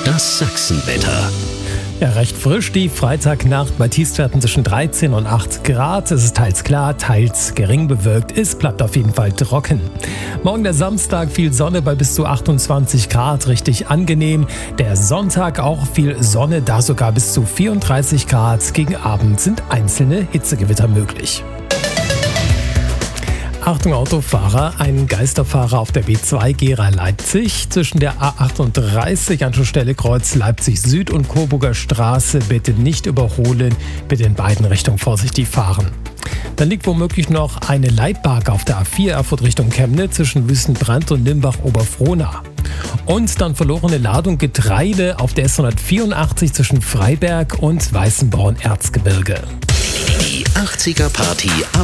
Das Sachsenwetter. Ja, recht frisch die Freitagnacht bei Tiefstwerten zwischen 13 und 8 Grad. Es ist teils klar, teils gering bewölkt. Es bleibt auf jeden Fall trocken. Morgen der Samstag, viel Sonne bei bis zu 28 Grad, richtig angenehm. Der Sonntag auch viel Sonne, da sogar bis zu 34 Grad. Gegen Abend sind einzelne Hitzegewitter möglich. Achtung Autofahrer, ein Geisterfahrer auf der B2 Gera-Leipzig zwischen der A38 Anschlussstelle Kreuz Leipzig Süd und Coburger Straße bitte nicht überholen, bitte in beiden Richtungen vorsichtig fahren. Dann liegt womöglich noch eine Leitbarke auf der A4 Erfurt Richtung Chemnitz zwischen Wüstenbrand und Limbach-Oberfrohna. Und dann verlorene Ladung Getreide auf der S184 zwischen Freiberg und Weißenborn-Erzgebirge. Die 80er Party ab